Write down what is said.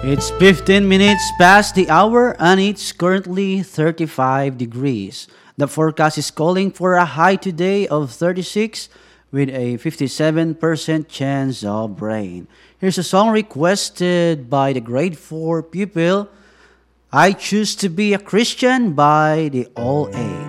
It's 15 minutes past the hour and it's currently 35 degrees. The forecast is calling for a high today of 36 with a 57% chance of rain. Here's a song requested by the grade 4 pupil. I Choose to Be a Christian by the All A.